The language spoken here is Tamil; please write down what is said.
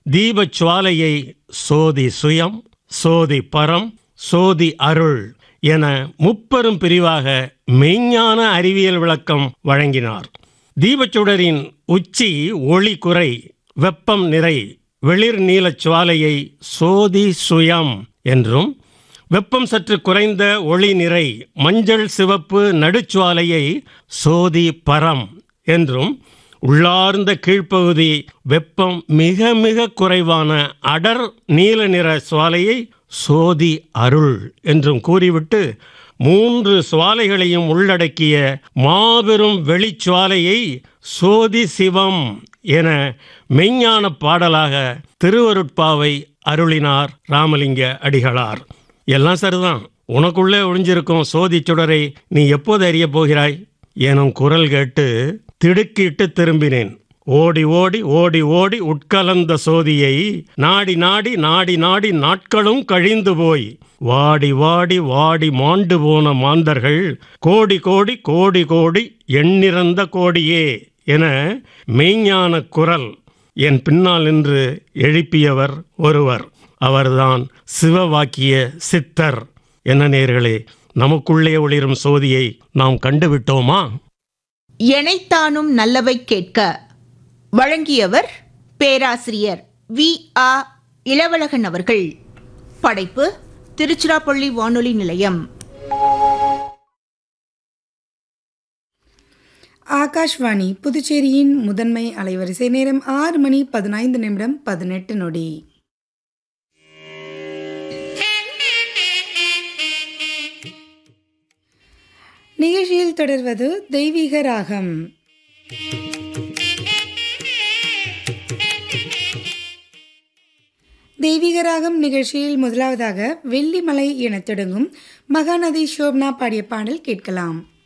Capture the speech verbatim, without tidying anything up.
தீபச் சுவாலையை சோதி சுயம், சோதி பரம், சோதி அருள் என முப்பெரும் பிரிவாக மெய்ஞான அறிவியல் விளக்கம் வழங்கினார். தீபச்சுடரின் உச்சி ஒளி குறை, வெப்பம் நிறை வெளிர் நீலச் சுவாலையை சோதி சுயம் என்றும், வெப்பம் சற்று குறைந்த ஒளி நிறை மஞ்சள் சிவப்பு நடுச்சுவாலையை சோதி பரம் என்றும், உள்ளார்ந்த கீழ்ப்பகுதி வெப்பம் மிக மிக குறைவான அடர் நீல நிற சுவாலையை சோதி அருள் என்றும் கூறிவிட்டு, மூன்று சுவாலைகளையும் உள்ளடக்கிய மாபெரும் வெளிச்சுவாலையை சோதி சிவம் என மெய்ஞான பாடலாக திருவருட்பாவை அருளினார் ராமலிங்க அடிகளார். எல்லாம் சரிதான், உனக்குள்ளே ஒளிஞ்சிருக்கும் சோதி சுடரை நீ எப்போது அறியப் போகிறாய் எனும் குரல் கேட்டு திடுக்கிட்டு திரும்பினேன். ஓடி ஓடி ஓடி ஓடி உட்கலந்த சோதியை நாடி நாடி நாடி நாடி நாட்களும் கழிந்து போய், வாடி வாடி வாடி மாண்டு போன மாந்தர்கள் கோடி கோடி கோடி கோடி எண்ணிறந்த கோடியே என மெய்ஞான குரல் என் பின்னால் நின்று எழுப்பியவர் ஒருவர். அவர்தான் சிவவாக்கிய சித்தர். என்ன நேயர்களே, நமக்குள்ளே ஒளிரும் சோதியை நாம் கண்டுவிட்டோமா? எனைத்தானும் நல்லவை கேட்க வழங்கியவர் பேராசிரியர் வி ஆ இளவழகன் அவர்கள். படைப்பு திருச்சிராப்பள்ளி வானொலி நிலையம். ஆகாஷ்வாணி புதுச்சேரியின் முதன்மை அலைவரிசை. நேரம் ஆறு மணி பதினைந்து நிமிடம் பதினெட்டு நொடி. நிகழ்ச்சியில் தொடர்வது தெய்வீக ராகம். தெய்வீக ராகம் நிகழ்ச்சியில் முதலாவதாக வெள்ளிமலை என தொடங்கும் மகாநதி சோப்னா பாடிய பாடல் கேட்கலாம்.